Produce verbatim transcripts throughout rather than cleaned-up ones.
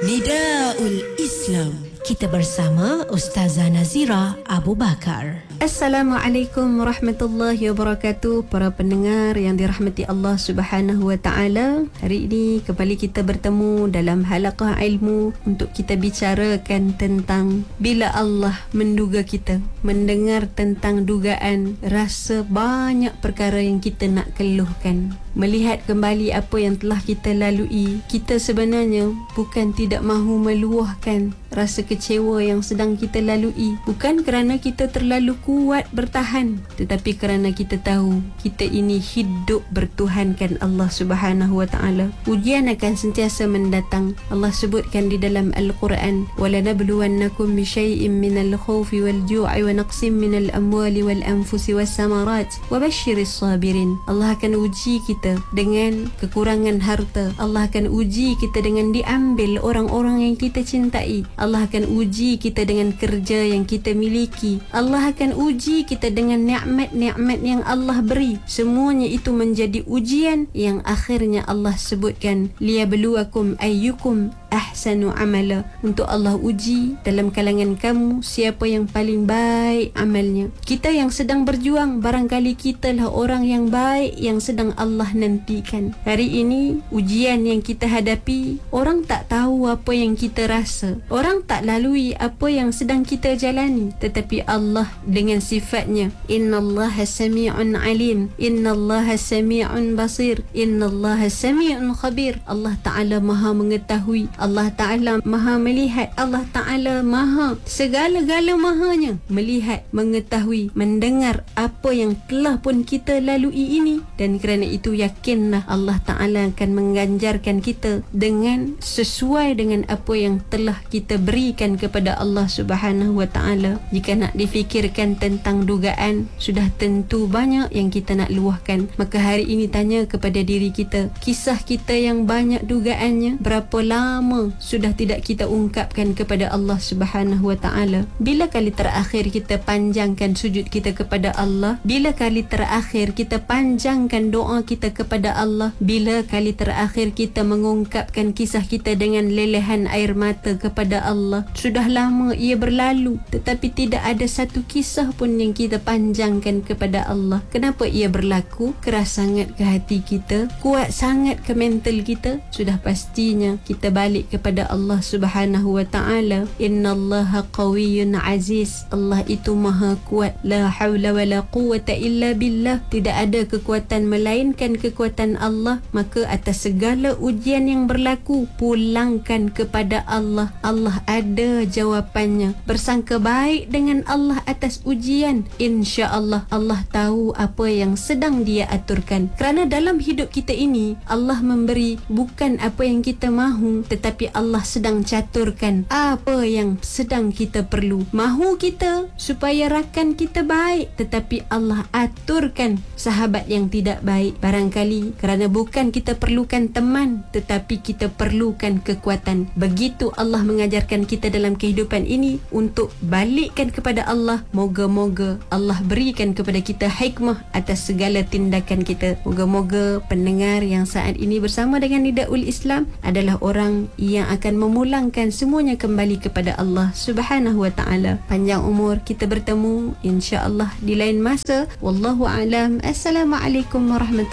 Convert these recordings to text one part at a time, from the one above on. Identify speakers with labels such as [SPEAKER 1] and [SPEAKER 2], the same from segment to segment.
[SPEAKER 1] Nidaul Islam. Kita bersama Ustazah Nazira Abu Bakar.
[SPEAKER 2] Assalamualaikum warahmatullahi wabarakatuh. Para pendengar yang dirahmati Allah Subhanahu wa taala, hari ini kembali kita bertemu dalam halaqah ilmu untuk kita bicarakan tentang bila Allah menduga kita, mendengar tentang dugaan, rasa banyak perkara yang kita nak keluhkan, melihat kembali apa yang telah kita lalui. Kita sebenarnya bukan tidak mahu meluahkan rasa kecewa yang sedang kita lalui, bukan kerana kita terlalu kuat bertahan, tetapi kerana kita tahu kita ini hidup bertuhankan Allah Subhanahu wa taala. Ujian akan sentiasa mendatang. Allah sebutkan di dalam Al-Quran, walanabluwannakum bisyai'in minal khawfi wal ju'i wa naqsim minal amwali wal anfusi was samarat wa basyiris sabirin. Allah akan uji kita dengan kekurangan harta. Allah akan uji kita dengan diambil orang-orang yang kita cintai. Allah akan uji kita dengan kerja yang kita miliki. Allah akan uji kita dengan nikmat-nikmat yang Allah beri. Semuanya itu menjadi ujian yang akhirnya Allah sebutkan, liyabluwakum ayyukum ahsanu amala, untuk Allah uji dalam kalangan kamu siapa yang paling baik amalnya. Kita yang sedang berjuang, barangkali kita lah orang yang baik yang sedang Allah nantikan. Hari ini ujian yang kita hadapi, orang tak tahu apa yang kita rasa, orang tak lalui apa yang sedang kita jalani, tetapi Allah dengan sifatnya, innallaha sami'un alim, innallaha sami'un basir, innallaha sami'un khabir. Allah Ta'ala maha mengetahui, Allah Ta'ala maha melihat, Allah Ta'ala maha segala-gala mahanya, melihat, mengetahui, mendengar apa yang telah pun kita lalui ini. Dan kerana itu yakinlah Allah Ta'ala akan mengganjarkan kita dengan sesuai dengan apa yang telah kita berikan kepada Allah Subhanahu wa taala. Jika nak difikirkan tentang dugaan, sudah tentu banyak yang kita nak luahkan. Maka hari ini tanya kepada diri kita, kisah kita yang banyak dugaannya, berapa lama sudah tidak kita ungkapkan kepada Allah Subhanahu wa taala? Bila kali terakhir kita panjangkan sujud kita kepada Allah? Bila kali terakhir kita panjangkan doa kita kepada Allah? Bila kali terakhir kita mengungkapkan kisah kita dengan lelehan air mata kepada Allah? Sudah lama ia berlalu, tetapi tidak ada satu kisah pun yang kita panjangkan kepada Allah. Kenapa ia berlaku? Keras sangat ke hati kita, kuat sangat ke mental kita. Sudah pastinya kita balik kepada Allah Subhanahu wa taala. Innallaha qawiyyun aziz. Allah itu maha kuat. La haula wala quwwata illa billah. Tidak ada kekuatan melainkan kekuatan Allah. Maka atas segala ujian yang berlaku, pulangkan kepada Allah. Allah ada jawapannya. Bersangka baik dengan Allah atas ujian, insya-Allah Allah tahu apa yang sedang Dia aturkan. Kerana dalam hidup kita ini, Allah memberi bukan apa yang kita mahu, tetapi Allah sedang caturkan apa yang sedang kita perlu. Mahu kita supaya rakan kita baik, tetapi Allah aturkan sahabat yang tidak baik. Barangkali kerana bukan kita perlukan teman, tetapi kita perlukan kekuatan. Begitu Allah mengajarkan kita dalam kehidupan ini untuk balikkan kepada Allah. Moga-moga Allah berikan kepada kita hikmah atas segala tindakan kita. Moga-moga pendengar yang saat ini bersama dengan Nidaul Islam adalah orang yang akan memulangkan semuanya kembali kepada Allah Subhanahu wa taala. Panjang umur kita bertemu insya-Allah di lain masa. Wallahu alam. Assalamualaikum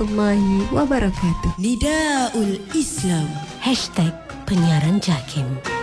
[SPEAKER 2] warahmatullahi wabarakatuh.
[SPEAKER 1] Nidaul Islam. Hashtag Penyiaran Jakim.